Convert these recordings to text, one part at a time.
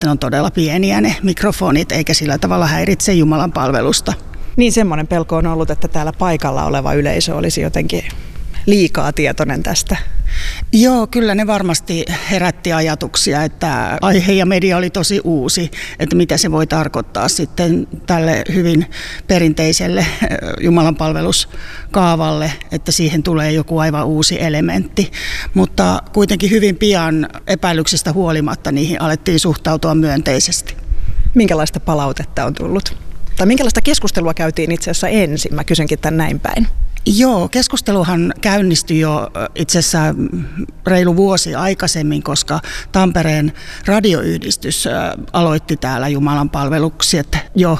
Ne on todella pieniä ne mikrofonit, eikä sillä tavalla häiritse Jumalan palvelusta. Niin semmoinen pelko on ollut, että täällä paikalla oleva yleisö olisi jotenkin liikaa tietoinen tästä. Joo, kyllä ne varmasti herätti ajatuksia, että aihe ja media oli tosi uusi, että mitä se voi tarkoittaa sitten tälle hyvin perinteiselle jumalanpalveluskaavalle, että siihen tulee joku aivan uusi elementti. Mutta kuitenkin hyvin pian epäilyksistä huolimatta niihin alettiin suhtautua myönteisesti. Minkälaista palautetta on tullut? Tai minkälaista keskustelua käytiin itse asiassa ensin? Mä kysynkin tämän näin päin. Joo, keskusteluhan käynnistyi jo itse asiassa reilu vuosi aikaisemmin, koska Tampereen radioyhdistys aloitti täällä jumalanpalvelukset jo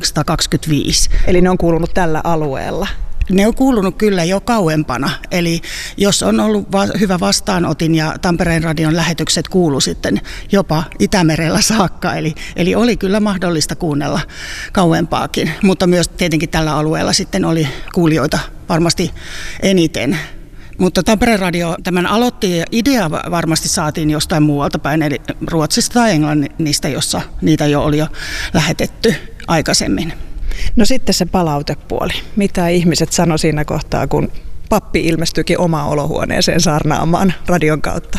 1925. Eli ne on kuulunut tällä alueella? Ne on kuulunut kyllä jo kauempana, eli jos on ollut hyvä vastaanotin ja Tampereen radion lähetykset kuulu sitten jopa Itämerellä saakka, eli oli kyllä mahdollista kuunnella kauempaakin, mutta myös tietenkin tällä alueella sitten oli kuulijoita varmasti eniten. Mutta Tampereen radio tämän aloitti, idea varmasti saatiin jostain muualta päin, eli Ruotsista tai Englannista, jossa niitä jo oli lähetetty aikaisemmin. No sitten se palautepuoli. Mitä ihmiset sanoi siinä kohtaa, kun pappi ilmestyikin omaan olohuoneeseen saarnaamaan radion kautta?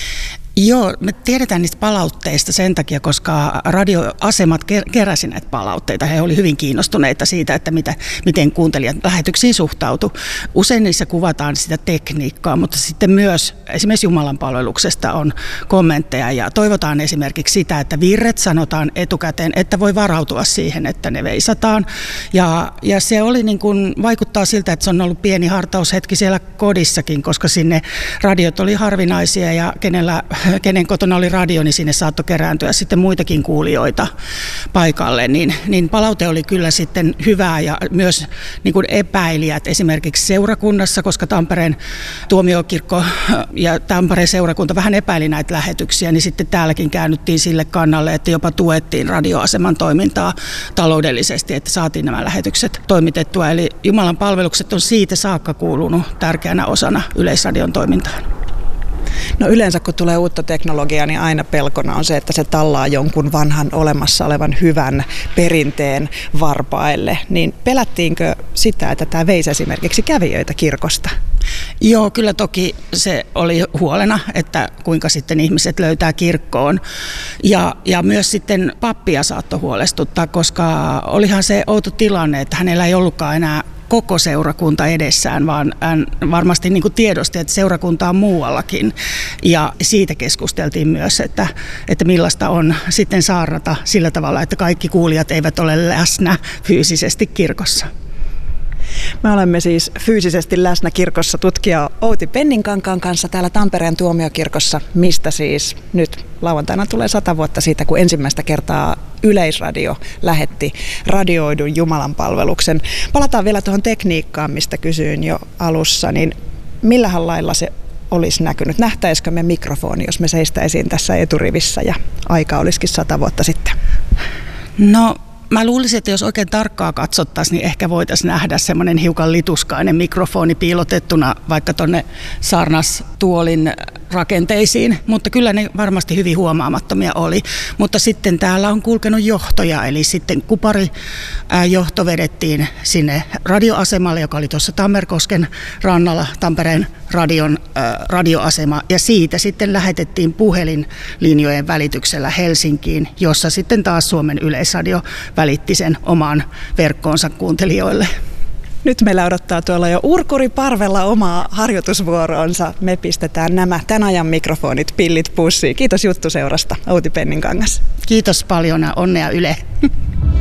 Joo, me tiedetään niistä palautteista sen takia, koska radioasemat keräsi näitä palautteita. He olivat hyvin kiinnostuneita siitä, että miten kuuntelijat lähetyksiin suhtautuu. Usein niissä kuvataan sitä tekniikkaa, mutta sitten myös esimerkiksi Jumalanpalveluksesta on kommentteja ja toivotaan esimerkiksi sitä, että virret sanotaan etukäteen, että voi varautua siihen, että ne veisataan. Ja se oli niin kuin, vaikuttaa siltä, että se on ollut pieni hartaushetki siellä kodissakin, koska sinne radiot oli harvinaisia ja kenen kotona oli radio, niin sinne saattoi kerääntyä sitten muitakin kuulijoita paikalle, niin palaute oli kyllä sitten hyvää ja myös niin kuin epäilijät esimerkiksi seurakunnassa, koska Tampereen tuomiokirkko ja Tampereen seurakunta vähän epäili näitä lähetyksiä, niin sitten täälläkin käännyttiin sille kannalle, että jopa tuettiin radioaseman toimintaa taloudellisesti, että saatiin nämä lähetykset toimitettua. Eli Jumalan palvelukset on siitä saakka kuulunut tärkeänä osana Yleisradion toimintaan. No yleensä kun tulee uutta teknologiaa, niin aina pelkona on se, että se tallaa jonkun vanhan olemassa olevan hyvän perinteen varpaille. Niin pelättiinkö sitä, että tämä veisi esimerkiksi kävijöitä kirkosta? Joo, kyllä toki se oli huolena, että kuinka sitten ihmiset löytää kirkkoon. Ja myös sitten pappia saattoi huolestuttaa, koska olihan se outo tilanne, että hänellä ei ollutkaan enää koko seurakunta edessään, vaan hän varmasti niin kuin tiedosti, että seurakunta on muuallakin. Ja siitä keskusteltiin myös, että millaista on sitten saarnata sillä tavalla, että kaikki kuulijat eivät ole läsnä fyysisesti kirkossa. Me olemme siis fyysisesti läsnä kirkossa tutkija Outi Penninkankaan kanssa täällä Tampereen tuomiokirkossa, mistä siis nyt lauantaina tulee 100 vuotta siitä, kun ensimmäistä kertaa Yleisradio lähetti radioidun jumalanpalveluksen. Palataan vielä tuohon tekniikkaan, mistä kysyin jo alussa, niin millähän lailla se olisi näkynyt? Nähtäisikö me mikrofoni, jos me seistäisiin tässä eturivissä ja aika olisikin 100 vuotta sitten? No, mä luulisin, että jos oikein tarkkaa katsottaisiin, niin ehkä voitaisiin nähdä semmoinen hiukan lituskainen mikrofoni piilotettuna vaikka tuonne saarnastuolin rakenteisiin, mutta kyllä ne varmasti hyvin huomaamattomia oli. Mutta sitten täällä on kulkenut johtoja, eli sitten kuparijohto vedettiin sinne radioasemalle, joka oli tuossa Tammerkosken rannalla, Tampereen radion radioasema, ja siitä sitten lähetettiin puhelinlinjojen välityksellä Helsinkiin, jossa sitten taas Suomen Yleisradio välitti sen omaan verkkoonsa kuuntelijoille. Nyt meillä odottaa tuolla jo urkuri parvella omaa harjoitusvuoroonsa. Me pistetään nämä tämän ajan mikrofonit, pillit pussiin. Kiitos juttuseurasta, Outi Penninkangas. Kiitos paljon ja onnea Yle.